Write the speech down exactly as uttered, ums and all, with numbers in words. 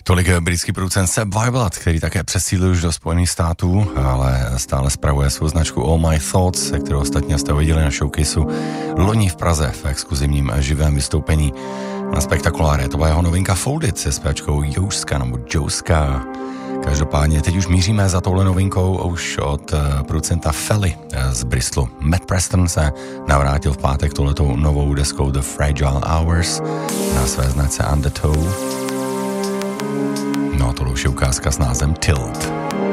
Tolik britský producent Seb Viblat, který také přesídlil už do Spojených států, ale stále spravuje svou značku All My Thoughts, se kterou ostatně jste viděli na showcaseu loni v Praze v exkluzivním živém vystoupení na Spektakuláře. To byla jeho novinka Folded se zpěvačkou Jouska nebo Jouska. Každopádně teď už míříme za touhle novinkou už od producenta Felly z Bristolu. Matt Preston se navrátil v pátek touhletou novou deskou The Fragile Hours na své značce Undertow. No a tohle už je ukázka s názvem Tilt.